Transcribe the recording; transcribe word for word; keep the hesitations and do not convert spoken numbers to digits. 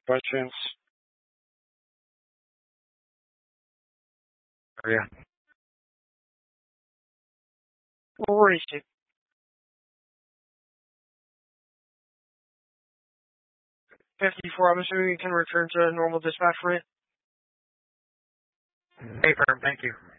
by chance? Oh, yeah. Where is it? fifty-four, I'm assuming you can return to normal dispatch rate? Hey, firm, thank you.